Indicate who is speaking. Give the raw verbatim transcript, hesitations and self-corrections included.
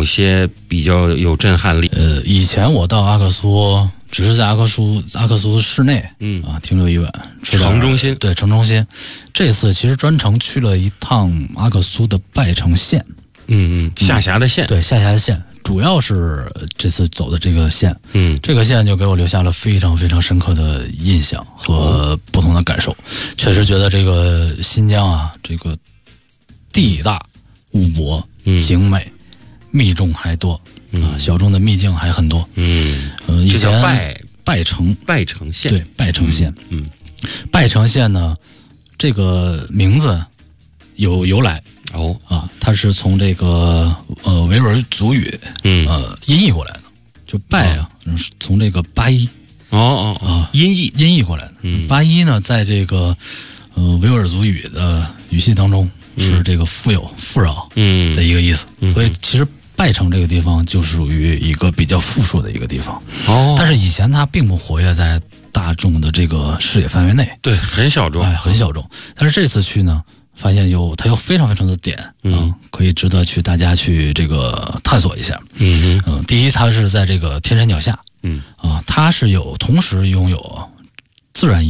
Speaker 1: 某些比较有震撼力？
Speaker 2: 呃，以前我到阿克苏，只是在阿克苏阿克苏市内，嗯啊，停留一晚，
Speaker 1: 城中心，
Speaker 2: 对，城中心。这次其实专程去了一趟阿克苏的拜城县，
Speaker 1: 嗯嗯，下辖的县，
Speaker 2: 对，下辖的县，主要是这次走的这个县，
Speaker 1: 嗯，
Speaker 2: 这个县就给我留下了非常非常深刻的印象和不同的感受。确实觉得这个新疆啊，这个地大物博，景美，密众还多。啊，小众的秘境还很多。
Speaker 1: 嗯，
Speaker 2: 呃，以前
Speaker 1: 拜
Speaker 2: 拜城，
Speaker 1: 拜城县，
Speaker 2: 对，拜城县。
Speaker 1: 嗯，
Speaker 2: 拜城县呢，这个名字有由来。
Speaker 1: 哦，
Speaker 2: 啊，它是从这个呃维吾尔族语，
Speaker 1: 嗯，
Speaker 2: 呃音译过来的。就拜啊，哦、是从这个巴依。
Speaker 1: 哦哦哦，音译
Speaker 2: 音译过来的。
Speaker 1: 嗯，
Speaker 2: 巴依呢，在这个呃维吾尔族语的语系当中，是这个富有、富饶嗯的一个意思。嗯、所以其实。拜城这个地方就属于一个比较富庶的一个地方，哦，但是以前它并不活跃在大众的这个视野范围内，
Speaker 1: 对，很小众，
Speaker 2: 哎，很小众。但是这次去呢，发现有它有非常非常的点，嗯、啊，可以值得去大家去这个探索一下。嗯嗯，第一，它是在这个天山脚下，嗯啊，它是有同时拥有自然。